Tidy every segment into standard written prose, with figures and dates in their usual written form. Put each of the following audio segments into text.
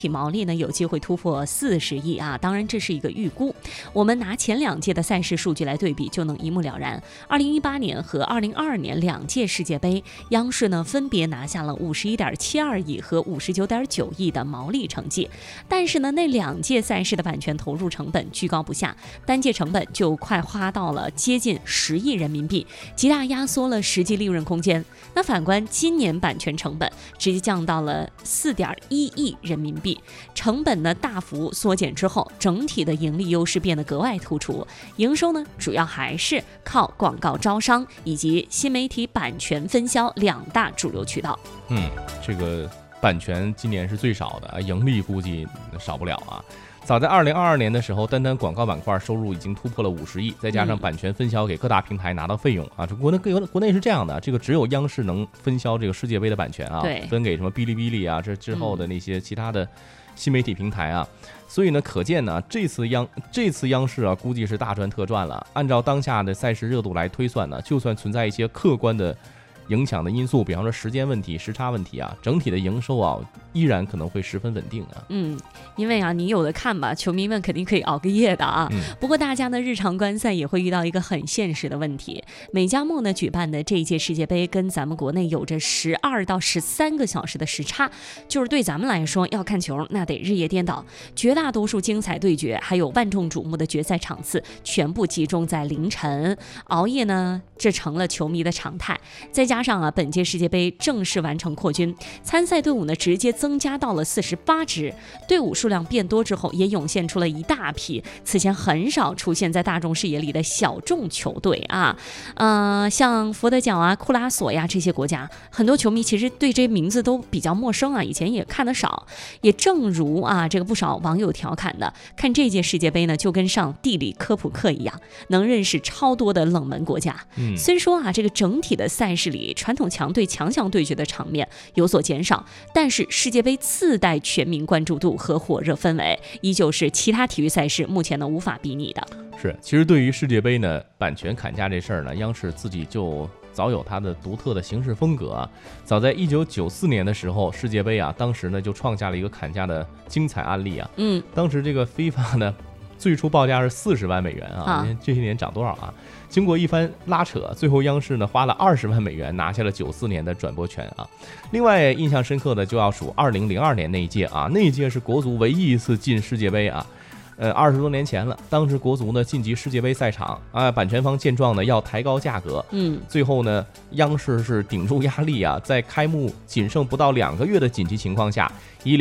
体毛利呢有机会突破40亿啊，当然这是一个预估。我们拿前2届的赛事数据来对比，就能一目了然。2018年和2022年2届世界杯，央视呢分别拿下了51.72亿和59.9亿的毛利成绩。但是呢，那2届赛事的版权投入成本居高不下，单届成本就快花到了接近10亿人民币，极大压缩了实际利润空间。那反观今年版权成本直接降到了4.1亿人民币。成本呢大幅缩减之后，整体的盈利优势变得格外突出。营收呢主要还是靠广告招商以及新媒体版权分销2大主流渠道。 这个版权今年是最少的，盈利估计少不了啊。早在2022年的时候，单广告板块收入已经突破了50亿，再加上版权分销给各大平台拿到费用啊，这国内是这样的，这个只有央视能分销这个世界杯的版权啊，分给什么哔哩哔哩啊，这之后的那些其他的新媒体平台啊，所以呢，可见呢，这次央视啊，估计是大赚特赚了。按照当下的赛事热度来推算呢，就算存在一些客观的影响的因素，比方说时间问题、时差问题啊，整体的营收啊，依然可能会十分稳定啊。 因为啊，你有的看吧，球迷们肯定可以熬个夜的啊。不过大家呢，日常观赛也会遇到一个很现实的问题。美加墨呢举办的这一届世界杯跟咱们国内有着12到13个小时的时差，就是对咱们来说要看球那得日夜颠倒，绝大多数精彩对决还有万众瞩目的决赛场次全部集中在凌晨，熬夜呢这成了球迷的常态。再加上啊，本届世界杯正式完成扩军，参赛队伍呢直接增加到了48支，队伍数量变多之后，也涌现出了一大批此前很少出现在大众视野里的小众球队啊，像佛得角啊、库拉索呀这些国家，很多球迷其实对这些名字都比较陌生啊，以前也看得少。也正如啊，这个不少网友调侃的，看这届世界杯呢，就跟上地理科普课一样，能认识超多的冷门国家。虽说啊，这个整体的赛事里传统强队强强对决的场面有所减少，但是世界杯自带全民关注度和火热氛围，依旧是其他体育赛事目前呢无法比拟的。 是，其实对于世界杯呢，版权砍价这事儿呢，央视自己就早有它的独特的行事风格啊。早在1994年的时候，世界杯啊，当时呢就创下了一个砍价的精彩案例啊。当时这个 FIFA 呢，最初报价是40万美元啊，这些年涨多少啊？经过一番拉扯，最后央视呢花了20万美元拿下了94年的转播权啊。另外印象深刻的就要数2002年那一届啊，那一届是国足唯一一次进世界杯啊。20多年前了，当时国足呢晋级世界杯赛场啊，版权方见状呢要抬高价格，最后呢央视是顶住压力啊，在开幕仅剩不到2个月的紧急情况下，以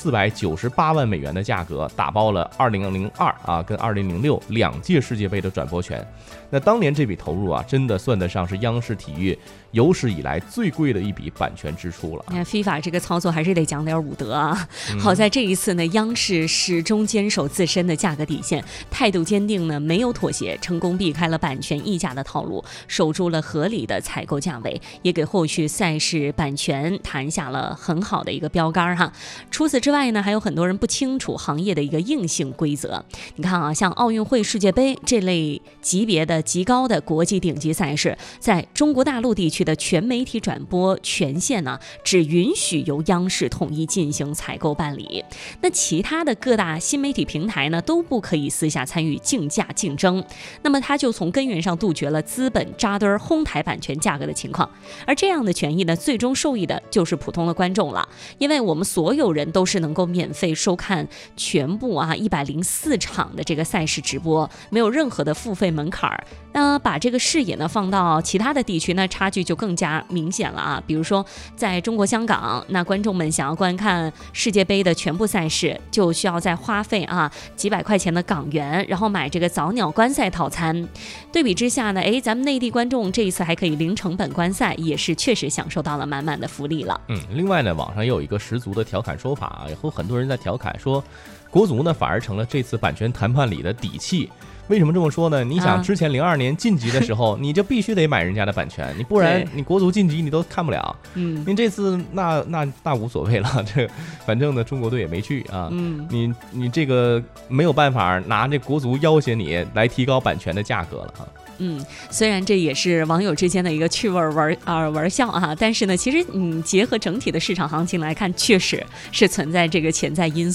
2498万美元的价格打包了2002啊跟20062届世界杯的转播权。那当年这笔投入啊，真的算得上是央视体育有史以来最贵的一笔版权支出了。 你看 FIFA 这个操作还是得讲点武德啊。好在这一次呢，央视始终坚守自身的价格底线，态度坚定呢，没有妥协，成功避开了版权溢价的套路，守住了合理的采购价位，也给后续赛事版权谈下了很好的一个标杆哈。除此之外呢，还有很多人不清楚行业的一个硬性规则。你看啊，像奥运会、世界杯这类级别的极高的国际顶级赛事，在中国大陆地区的全媒体转播权限呢，只允许由央视统一进行采购办理。那其他的各大新媒体平台呢，都不可以私下参与竞价竞争。那么它就从根源上杜绝了资本扎堆哄抬版权价格的情况。而这样的权益呢，最终受益的就是普通的观众了，因为我们所有人都是能够免费收看全部104场的这个赛事直播，没有任何的付费门槛。把这个视野呢放到其他的地区呢，差距就更加明显了啊。比如说在中国香港，那观众们想要观看世界杯的全部赛事，就需要再花费几百块钱的港元，然后买这个早鸟观赛套餐。对比之下呢，咱们内地观众这一次还可以零成本观赛，也是确实享受到了满满的福利了。 另外呢，网上也有一个十足的调侃说法，也有很多人在调侃说，国足呢反而成了这次版权谈判里的底气。为什么这么说呢？你想之前02年晋级的时候，你就必须得买人家的版权，你不然你国足晋级你都看不了。你这次那无所谓了，这反正呢中国队也没去啊。你这个没有办法拿这国足要挟你来提高版权的价格了啊。 虽然这也是网友之间的一个趣味玩笑啊，但是呢，其实结合整体的市场行情来看，确实是存在这个潜在因素。